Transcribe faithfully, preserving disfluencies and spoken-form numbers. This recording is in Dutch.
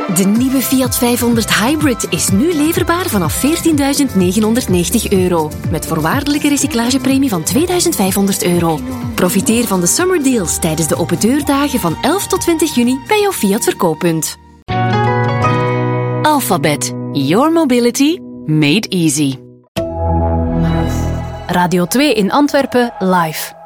De nieuwe Fiat vijfhonderd Hybrid is nu leverbaar vanaf veertienduizend negenhonderdnegentig euro. Met voorwaardelijke recyclagepremie van tweeduizend vijfhonderd euro. Profiteer van de summer deals tijdens de opendeurdagen van elf tot twintig juni bij jouw Fiat verkooppunt. Alphabet. Your mobility made easy. Radio twee in Antwerpen live.